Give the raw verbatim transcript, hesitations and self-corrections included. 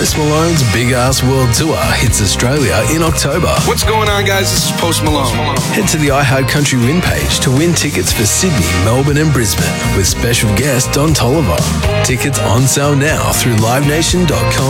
Post Malone's Big Ass World Tour hits Australia in October. What's going on, guys? This is Post Malone. Head to the iHeart Country Win page to win tickets for Sydney, Melbourne and Brisbane with special guest Don Toliver. Tickets on sale now through live nation dot com.